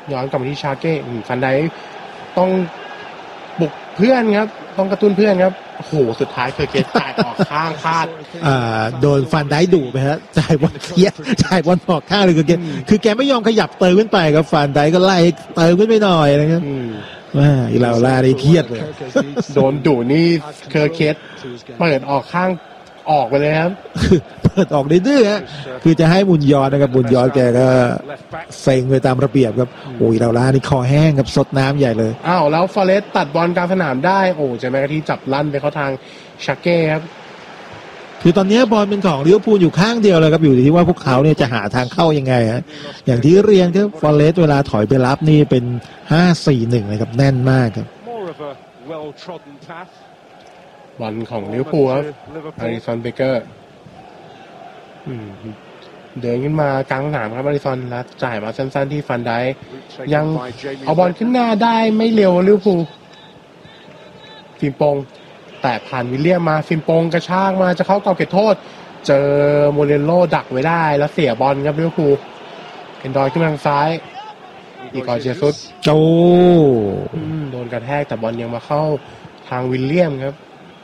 ย้อนกลับมาที่ชาเก้ฟันไดต้องบุกเพื่อนครับต้องกระตุ้นเพื่อนครับโอ้โหสุดท้ายเคอร์เคสจ่ายออกข้างพลาดโดนฟันไดดุไปฮะจ่ายบอลเคลียร์จ่ายบอลออกข้างเลยคือแกไม่ยอมขยับเติมขึ้นไปครับฟันไดก็ไล่เติมขึ้นไปหน่อยนะครับอีลาล่าได้เครียดเลยโดนดุนี่เคอร์เคสเปิดออกข้างออกไปเลยครับเปิดออกดื้อๆคือจะให้บุญยอดนะครับบุญยอดแกก็เซ็งไปตามระเบียบครับโอ้ยลาล่านี่คอแห้งกับสดน้ำใหญ่เลยอ้าวแล้วฟอเรสตัดบอลกลางสนามได้โอ้จะแม้กระทั่งจับลั่นไปเข้าทางชาเก้ครับคือตอนนี้บอลเป็นของลิเวอร์พูลอยู่ข้างเดียวเลยครับอยู่ที่ว่าพวกเขาเนี่ยจะหาทางเข้ายังไงฮะอย่างที่เรียนครับฟอเรสเวลาถอยไปรับนี่เป็น 5-4-1 เลยครับแน่นมากครับบอลของลิเวอร์พูลครับอาริสันเบเกอร์เดินขึ้นมากลางสนามครับอาริสันแล้วจ่ายมาสั้นๆที่ฟันไดยังเอาบอลขึ้นหน้าได้ไม่เร็วลิเวอร์พูลฟิมปงแต่ผ่านวิลเลียมมาฟิมปงกระชากมาจะเข้ากรอบเขตโทษเจอโมเรโลดักไว้ได้แล้วเสียบอลครับลิเวอร์พูลเอนดอยขึ้นมาทางซ้ายอีกอร์เจซุสโดนกระแทกแต่บอลยังมาเข้าทางวิลเลียมครับ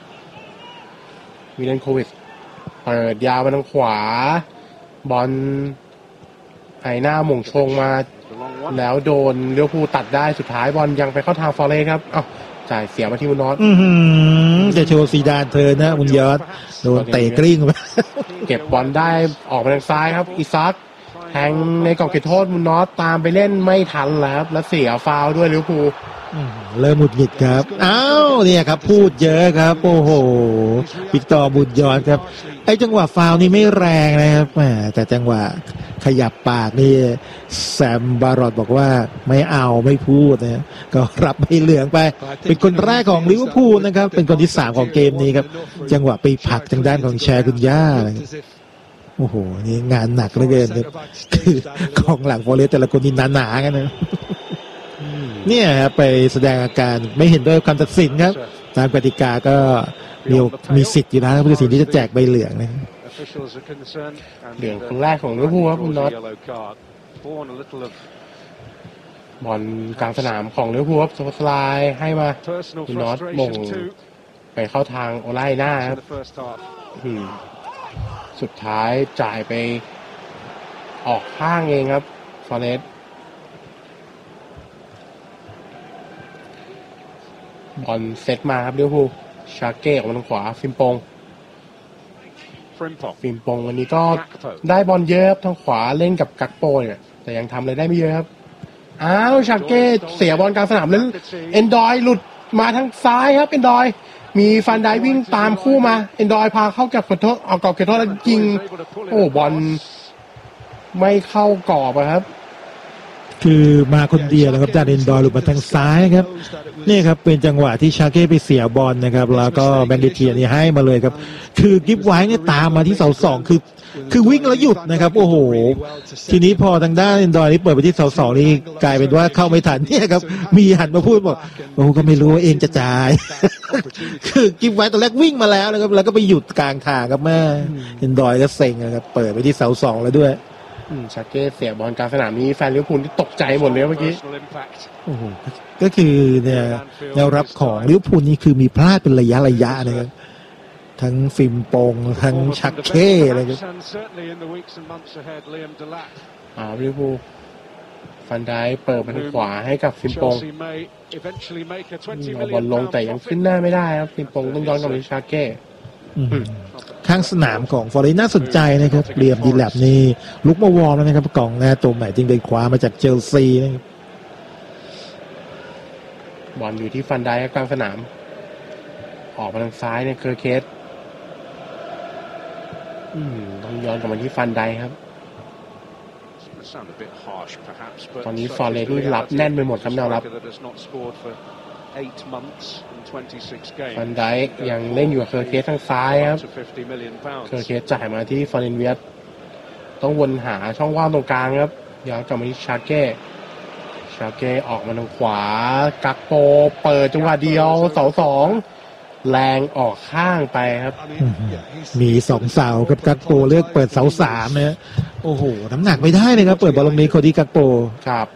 มิเลนโควิชเปิดยาวมาทางขวาบอลไอหน้าหม่งชงมาแล้วโดนเลี้ยวภูตัดได้สุดท้ายบอลยังไปเข้าทางฟอเรสครับอ้าวจ่ายเสียมาที่มุนนอสจะโชว์ซีดานเธอนะมุนยอสโดนเตะกลิ้งไปเก็บบอลได้ออกมาทางซ้ายครับอิซักแทงในกรอบเขตโทษมุนนอสตามไปเล่นไม่ทันแล้วครับแล้วเสียฟาวล์ด้วยเลี้ยวภูเริ่มหงุดหงิดครับอ้าวเนี่ยครับพูดเยอะครับโอ้โหวิกตอร์บุญยอดครับไอ้จังหวะฟาวล์นี่ไม่แรงนะครับแต่จังหวะขยับปากนี่แซมบารอดบอกว่าไม่เอาไม่พูดนะก็รับใบเหลืองไปเป็นคนแรกของลิเวอร์พูลนะครับเป็นคนที่3ของเกมนี้ครับจังหวะไปผลักทางด้านของแชร์กุนย่าโอ้โหนี่งานหนักเหลือเกินครับคือกองหลังฟอเรสต์แต่ละคนนี่หนาๆกันนะเนี่ยครับไปแสดงอาการไม่เห็นด้วยคำตัดสินครับตามกติกาก็มีสิทธิ์อยู่นะผู้ตัดสินที่จะแจกใบเหลืองนะเหลืองคนแรกของลิเวอร์พูลครับคุณน็อตบอลกลางสนามของลิเวอร์พูลครับสไลด์ให้มาคุณน็อตมงไปเข้าทางโอไลน่าครับสุดท้ายจ่ายไปออกข้างเองครับฟอเรสต์บอลเซตมาครับลิเวอร์พูลชาเก้ออกมาทางขวาฟิมปงวันนี้ก็ได้บอลเยอะทางขวาเล่นกับกักโปเนี่ยแต่ยังทำอะไรได้ไม่เยอะครับอ้าวชาเก้เสียบอลกลางสนามแล้วเอนดอยหลุดมาทางซ้ายครับเอนดอยมีฟันไดวิ่งตามคู่มาเอนดอยพาเข้ากับขอโทษเอากรอบเขตโทษแล้วยิงโอ้บอลไม่เข้ากรอบครับคือมาคนเดียวนะครับจาเอนดอยหลุดมาทางซ้ายครับนี่ครับเป็นจังหวะที่ชาเก้ไปเสียบอลนะครับแล้วก็แบงค์ดิเทียนี่ให้มาเลยครับคือกิฟไว้เนี่ยตามมาที่เสา2คือวิ่งแล้วหยุดนะครับโอ้โหทีนี้พอทางด้านเอนดอยนี่เปิดไปที่เสา2นี่กลายเป็นว่าเข้าไม่ทันเนี่ยครับมีหันมาพูดบอกโอ้ก็ไม่รู้ว่าเองจะจ่ายคือกิฟไว้ตอนแรกวิ่งมาแล้วนะครับแล้วก็ไปหยุดกลางทางครับแม่เอนดอยก็เซ็งนะครับเปิดไปที่เสา2แล้วด้วยชาเก้เสียบอลกลางสนามนี้แฟนลิเวอร์พูลที่ตกใจหมดเลยเมื่อกี้โอ้โหก็คือเนี่ยแนวรับของลิเวอร์พูลนี่คือมีพลาดเป็นระยะนะครับทั้งฟิมปงทั้งชักเก้อะไรครับลิเวอร์พูลฟันไดเปิดไปทางขวาให้กับฟิมปงบอลลงแต่ยังขึ้นหน้าไม่ได้ครับฟิมปงต้องย้อนกลับไปชาเก้ข้างสนามของฟอเรสต์น่าสนใจนะครับเรียมดีแลบนี่ลุกมาวอร์มแล้วนะครับกองหน้าตัวใหม่จริงเป็นคว้ามาจากเชลซีนะครับบอลอยู่ที่ฟันไดกลางสนามออกมาทางซ้ายเนี่ยเคอร์เคสต้องย้อนกลับมาที่ฟันไดครับตอนนี้ฟอเรสต์นี่รับแน่นไปหมดครับแนวรับฟันไดยังเล่นอยู่กับเคอร์เคสทางซ้ายครับเคอร์เคสจ่ายมาที่ฟอเรนเวียตต้องวนหาช่องว่างตรงกลางครับย้อนกลับมาที่ชาเก้ออกมาทางขวากักโปเปิดจังหวะเดียวเสา2แรงออกข้างไปครับมี2เสากับกักโปเลือกเปิดเสา3นะโอ้โหน้ำหนักไม่ได้เลยครับเปิดบอลลูนนี้โคดี้กักโปครับ